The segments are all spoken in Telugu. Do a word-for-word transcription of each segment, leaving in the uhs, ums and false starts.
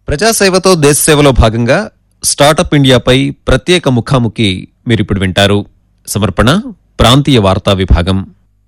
ప్రజాసేవతో దేశ సేవలో భాగంగా స్టార్టప్ ఇండియాపై ప్రత్యేక ముఖాముఖి మీరిప్పుడు వింటారు. సమర్పణ ప్రాంతీయ వార్తా విభాగం.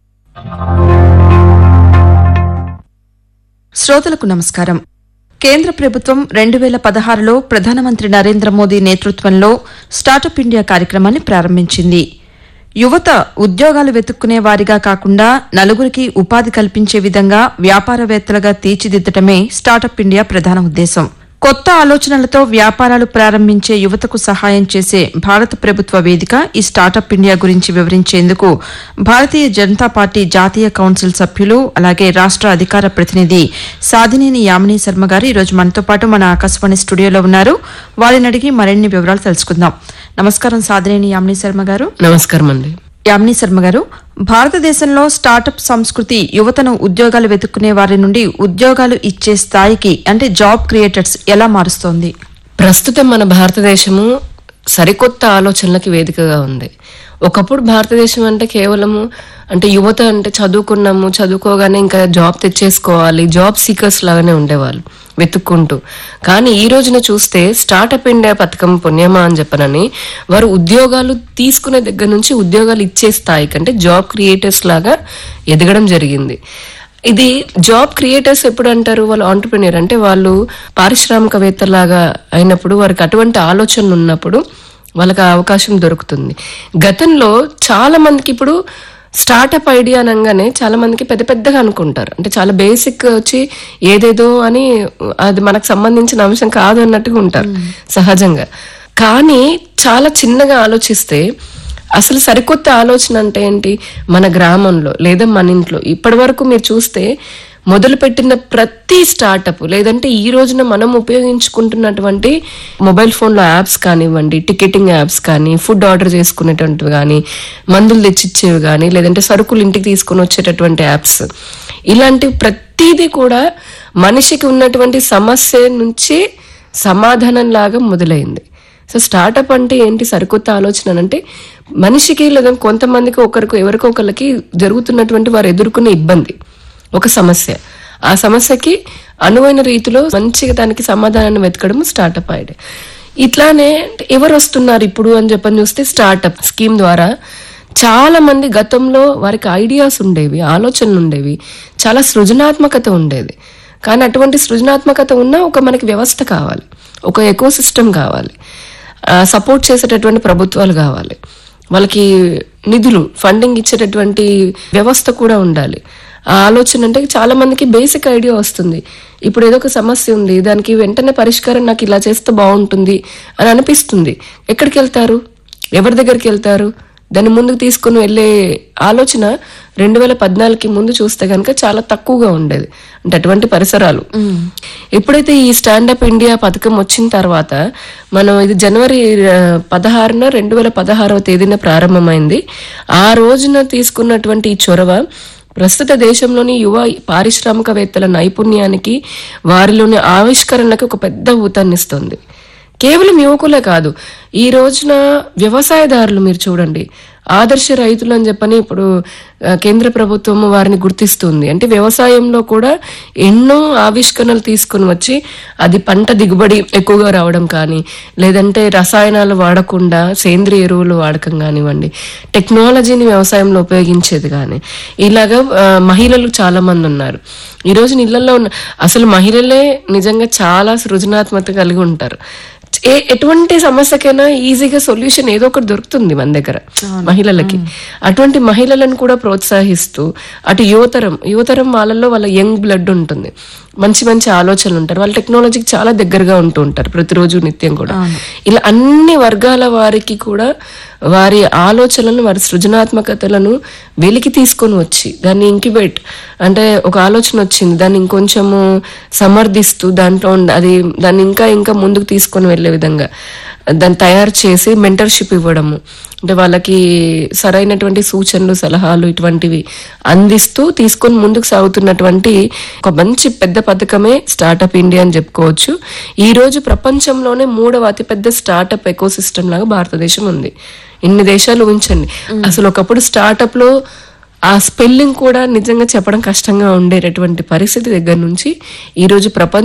శ్రోతలకు నమస్కారం. కేంద్ర ప్రభుత్వం రెండు వేల పదహారులో ప్రధానమంత్రి నరేంద్ర మోదీ నేతృత్వంలో స్టార్టప్ ఇండియా కార్యక్రమాన్ని ప్రారంభించింది. యువత ఉద్యోగాలు వెతుక్కునే వారిగా కాకుండా నలుగురికి ఉపాధి కల్పించే విధంగా వ్యాపారవేత్తలుగా తీర్చిదిద్దటమే స్టార్టప్ ఇండియా ప్రధాన ఉద్దేశం. కొత్త ఆలోచనలతో వ్యాపారాలు ప్రారంభించే యువతకు సహాయం చేసే భారత ప్రభుత్వ వేదిక ఈ స్టార్టప్ ఇండియా గురించి వివరించేందుకు భారతీయ జనతా పార్టీ జాతీయ కౌన్సిల్ సభ్యులు అలాగే రాష్ట అధికార ప్రతినిధి సాధినేని యామినీ శర్మ గారు ఈరోజు మనతో పాటు మన ఆకాశవాణి స్టూడియోలో ఉన్నారు. వారిని అడిగి మరిన్ని వివరాలు తెలుసుకుందాం. నమస్కారం సాధినేని యామినీ శర్మ గారు. నమస్కారం అండి. యామినీ శర్మ గారు, భారతదేశంలో స్టార్టప్ సంస్కృతి యువతను ఉద్యోగాలు వెతుక్కునే వారి నుండి ఉద్యోగాలు ఇచ్చే స్థాయికి అంటే జాబ్ క్రియేటర్స్ ఎలా మారుస్తోంది? ప్రస్తుతం మన భారతదేశము సరికొత్త ఆలోచనలకి వేదికగా ఉంది. ఒకప్పుడు భారతదేశం అంటే కేవలము అంటే యువత అంటే చదువుకున్నాము, చదువుకోగానే ఇంకా జాబ్ తెచ్చేసుకోవాలి, జాబ్ సీకర్స్ లాగానే ఉండేవాళ్ళు వెతుక్కుంటూ. కానీ ఈ రోజున చూస్తే స్టార్టప్ ఇండియా పథకం పుణ్యమా అని చెప్పనని వారు ఉద్యోగాలు తీసుకునే దగ్గర నుంచి ఉద్యోగాలు ఇచ్చే స్థాయికి అంటే జాబ్ క్రియేటర్స్ లాగా ఎదగడం జరిగింది. ఇది జాబ్ క్రియేటర్స్ ఎప్పుడు అంటారు? వాళ్ళు ఆంటర్‌ప్రెన్యూర్ అంటే వాళ్ళు పారిశ్రామికవేత్తలాగా అయినప్పుడు, వారికి అటువంటి ఆలోచనలు ఉన్నప్పుడు వాళ్ళకి ఆ అవకాశం దొరుకుతుంది. గతంలో చాలా మందికి ఇప్పుడు స్టార్టప్ ఐడియా అనగానే చాలా మందికి పెద్ద పెద్దగా అనుకుంటారు, అంటే చాలా బేసిక్ వచ్చి ఏదేదో అని అది మనకు సంబంధించిన అంశం కాదు అన్నట్టుగా ఉంటారు సహజంగా. కానీ చాలా చిన్నగా ఆలోచిస్తే అసలు సరికొత్త ఆలోచన అంటే ఏంటి? మన గ్రామంలో లేదా మన ఇంట్లో ఇప్పటి వరకు మీరు చూస్తే మొదలుపెట్టిన ప్రతి స్టార్టప్ లేదంటే ఈ రోజున మనం ఉపయోగించుకుంటున్నటువంటి మొబైల్ ఫోన్లో యాప్స్ కానివ్వండి, టికెటింగ్ యాప్స్ కానీ, ఫుడ్ ఆర్డర్ చేసుకునేటువంటివి కానీ, మందులు తెచ్చిచ్చేవి కానీ, లేదంటే సరుకులు ఇంటికి తీసుకుని వచ్చేటటువంటి యాప్స్, ఇలాంటి ప్రతిదీ కూడా మనిషికి ఉన్నటువంటి సమస్య నుంచి సమాధానం లాగా మొదలైంది. సో స్టార్టప్ అంటే ఏంటి? సరికొత్త ఆలోచన అంటే మనిషికి లేదా కొంతమందికి ఒకరికి ఎవరికో ఒకరికి జరుగుతున్నటువంటి వారు ఎదుర్కొనే ఇబ్బంది, ఒక సమస్య, ఆ సమస్యకి అనువైన రీతిలో మంచిగా దానికి సమాధానాన్ని వెతకడం స్టార్టప్ ఐడియా. ఇట్లానే ఎవరు వస్తున్నారు ఇప్పుడు అని చెప్పని చూస్తే స్టార్టప్ స్కీమ్ ద్వారా చాలా మంది గతంలో వారికి ఐడియాస్ ఉండేవి, ఆలోచనలు ఉండేవి, చాలా సృజనాత్మకత ఉండేది. కానీ అటువంటి సృజనాత్మకత ఉన్న ఒక మనకి వ్యవస్థ కావాలి, ఒక ఎకో సిస్టమ్ కావాలి, సపోర్ట్ చేసేటటువంటి ప్రభుత్వాలు కావాలి, వాళ్ళకి నిధులు ఫండింగ్ ఇచ్చేటటువంటి వ్యవస్థ కూడా ఉండాలి. ఆ ఆలోచన అంటే చాలా మందికి బేసిక్ ఐడియా వస్తుంది, ఇప్పుడు ఏదో ఒక సమస్య ఉంది, దానికి వెంటనే పరిష్కారం నాకు ఇలా చేస్తే బాగుంటుంది అని అనిపిస్తుంది. ఎక్కడికి వెళ్తారు? ఎవరి దగ్గరికి వెళ్తారు? దాన్ని ముందుకు తీసుకుని వెళ్లే ఆలోచన రెండు వేల పద్నాలుగుకి ముందు చూస్తే కనుక చాలా తక్కువగా ఉండేది, అంటే అటువంటి పరిసరాలు. ఎప్పుడైతే ఈ స్టాండప్ ఇండియా పథకం వచ్చిన తర్వాత మనం ఇది జనవరి పదహారున రెండు వేల పదహారవ తేదీన ప్రారంభమైంది. ఆ రోజున తీసుకున్నటువంటి ఈ చొరవ ప్రస్తుత దేశంలోని యువ పారిశ్రామికవేత్తల నైపుణ్యానికి, వారిలోని ఆవిష్కరణలకు ఒక పెద్ద ఊతాన్నిస్తుంది. కేవలం యువకులే కాదు, ఈ రోజున వ్యవసాయదారులు మీరు చూడండి, ఆదర్శ రైతులు అని చెప్పని ఇప్పుడు కేంద్ర ప్రభుత్వం వారిని గుర్తిస్తుంది. అంటే వ్యవసాయంలో కూడా ఎన్నో ఆవిష్కరణలు తీసుకుని వచ్చి అది పంట దిగుబడి ఎక్కువగా రావడం కానీ, లేదంటే రసాయనాలు వాడకుండా సేంద్రియ ఎరువులు వాడకం కానివ్వండి, టెక్నాలజీని వ్యవసాయంలో ఉపయోగించేది కానీ, ఇలాగా మహిళలు చాలా మంది ఉన్నారు. ఈ రోజు ఇళ్లలో ఉన్న అసలు మహిళలే నిజంగా చాలా సృజనాత్మకత కలిగి ఉంటారు. ఎటువంటి సమస్యకైనా ఈజీగా సొల్యూషన్ ఏదో ఒకటి దొరుకుతుంది మన దగ్గర మహిళలకి. అటువంటి మహిళలను కూడా ప్రోత్సహిస్తూ అటు యువతరం యువతరం వాళ్ళల్లో వాళ్ళ యంగ్ బ్లడ్ ఉంటుంది, మంచి మంచి ఆలోచనలు ఉంటారు, వాళ్ళ టెక్నాలజీకి చాలా దగ్గరగా ఉంటూ ఉంటారు ప్రతిరోజు నిత్యం కూడా. ఇలా అన్ని వర్గాల వారికి కూడా వారి ఆలోచనలను, వారి సృజనాత్మకతలను వెలికి తీసుకొని వచ్చి దాన్ని ఇంక్యుబేట్ అంటే ఒక ఆలోచన వచ్చింది, దాన్ని ఇంకొంచెము సమర్థిస్తూ దాంట్లో అది దాన్ని ఇంకా ఇంకా ముందుకు తీసుకొని వెళ్లే విధంగా దాన్ని తయారు చేసి మెంటర్షిప్ ఇవ్వడము, అంటే వాళ్ళకి సరైనటువంటి సూచనలు, సలహాలు ఇటువంటివి అందిస్తూ తీసుకొని ముందుకు సాగుతున్నటువంటి ఒక మంచి పెద్ద పథకమే స్టార్టప్ ఇండియా అని చెప్పుకోవచ్చు. ఈ రోజు ప్రపంచంలోనే మూడవ అతిపెద్ద స్టార్టప్ ఎకో సిస్టమ్ లాగా భారతదేశం ఉంది. ఇన్ని దేశాలు ఊహించండి. అసలు ఒకప్పుడు స్టార్టప్ లో ఆ స్పెల్లింగ్ కూడా నిజంగా చెప్పడం కష్టంగా ఉండేటటువంటి పరిస్థితి దగ్గర నుంచి ఈ రోజు ప్రపంచ